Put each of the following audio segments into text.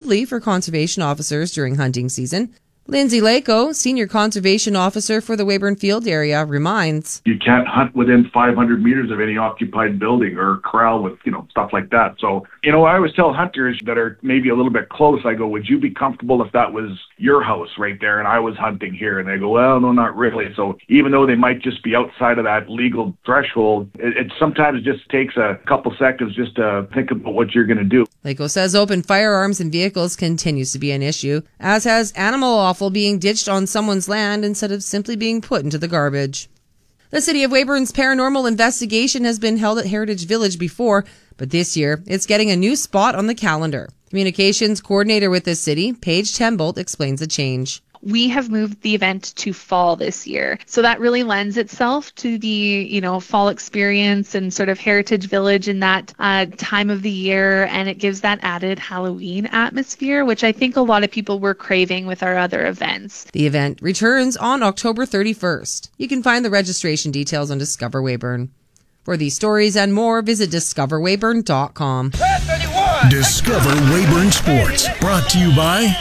smoothly for conservation officers during hunting season. Lindsay Lako, Senior Conservation Officer for the Weyburn Field area, reminds, you can't hunt within 500 meters of any occupied building or corral with, stuff like that. So, I always tell hunters that are maybe a little bit close, I go, would you be comfortable if that was your house right there and I was hunting here? And they go, well, no, not really. So even though they might just be outside of that legal threshold, it sometimes just takes a couple seconds just to think about what you're going to do. Lako says open firearms and vehicles continues to be an issue, as has animal offal being ditched on someone's land instead of simply being put into the garbage. The City of Weyburn's paranormal investigation has been held at Heritage Village before, but this year it's getting a new spot on the calendar. Communications coordinator with the city, Paige Tembolt, explains the change. We have moved the event to fall this year. So that really lends itself to the, fall experience and sort of Heritage Village in that time of the year. And it gives that added Halloween atmosphere, which I think a lot of people were craving with our other events. The event returns on October 31st. You can find the registration details on Discover Weyburn. For these stories and more, visit discoverweyburn.com. Discover Weyburn Sports, brought to you by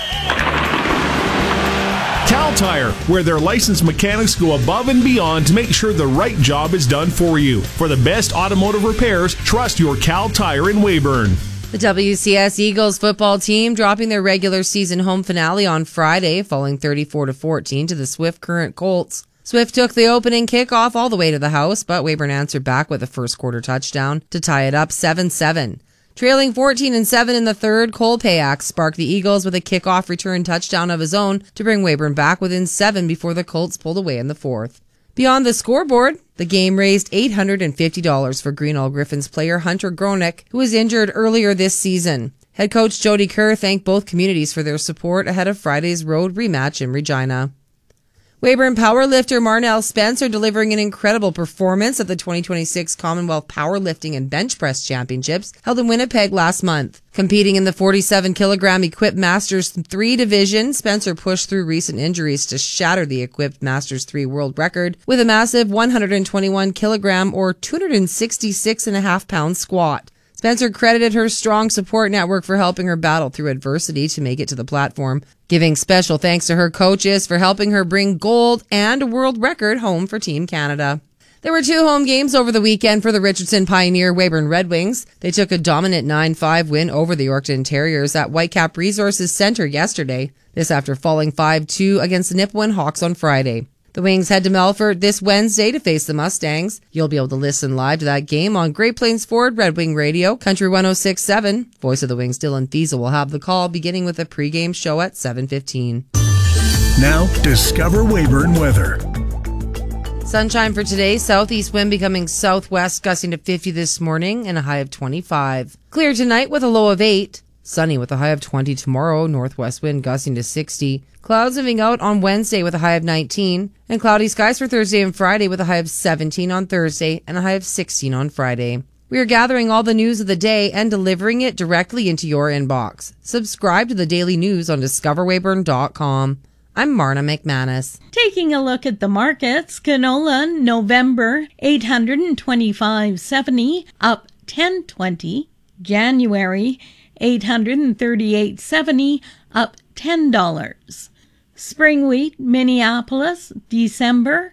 Cal Tire, where their licensed mechanics go above and beyond to make sure the right job is done for you. For the best automotive repairs, trust your Cal Tire in Weyburn. The WCS Eagles football team dropping their regular season home finale on Friday, falling 34-14 to the Swift Current Colts. Swift took the opening kickoff all the way to the house, but Weyburn answered back with a first quarter touchdown to tie it up 7-7. Trailing 14-7 in the third, Cole Payak sparked the Eagles with a kickoff return touchdown of his own to bring Weyburn back within 7 before the Colts pulled away in the fourth. Beyond the scoreboard, the game raised $850 for Greenall Griffins player Hunter Gronick, who was injured earlier this season. Head coach Jody Kerr thanked both communities for their support ahead of Friday's road rematch in Regina. Weyburn powerlifter Marnell Spencer delivering an incredible performance at the 2026 Commonwealth Powerlifting and Bench Press Championships held in Winnipeg last month. Competing in the 47-kilogram Equipped Masters 3 division, Spencer pushed through recent injuries to shatter the Equipped Masters 3 world record with a massive 121-kilogram or 266.5-pound squat. Spencer credited her strong support network for helping her battle through adversity to make it to the platform, giving special thanks to her coaches for helping her bring gold and a world record home for Team Canada. There were 2 home games over the weekend for the Richardson Pioneer Weyburn Red Wings. They took a dominant 9-5 win over the Yorkton Terriers at Whitecap Resources Centre yesterday. This after falling 5-2 against the Nipawin Hawks on Friday. The Wings head to Melfort this Wednesday to face the Mustangs. You'll be able to listen live to that game on Great Plains Ford Red Wing Radio, Country 106.7. Voice of the Wings Dylan Fiesel will have the call, beginning with a pregame show at 7:15. Now, Discover Weyburn weather. Sunshine for today. Southeast wind becoming southwest, gusting to 50 this morning and a high of 25. Clear tonight with a low of 8. Sunny with a high of 20 tomorrow. Northwest wind gusting to 60. Clouds moving out on Wednesday with a high of 19. And cloudy skies for Thursday and Friday with a high of 17 on Thursday and a high of 16 on Friday. We are gathering all the news of the day and delivering it directly into your inbox. Subscribe to the daily news on discoverweyburn.com. I'm Marna McManus. Taking a look at the markets, canola November 825.70 up 10.20. January 838.70 up $10. Spring wheat Minneapolis December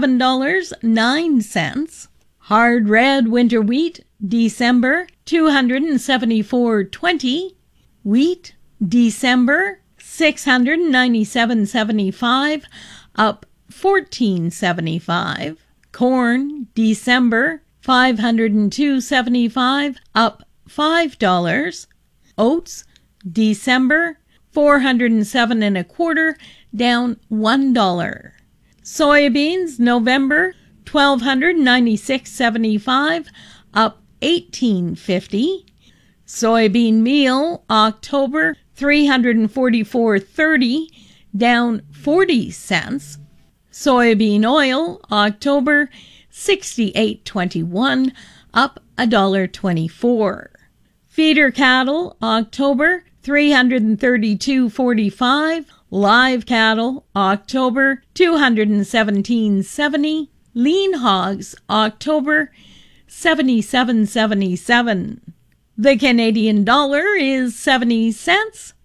$7.09. Hard red winter wheat December $274.20. Wheat December $697.75 up $14.75. Corn December $502.75 up $5. Oats December $407.25 down $1. Soybeans November $1,296.75 up $18.50. Soybean meal October $344.30 down 40 cents. Soybean oil October $68.21 up $1.24. Feeder cattle October $332.45. Live cattle October $217.70. Lean hogs October $77.77. The Canadian dollar is 70 cents.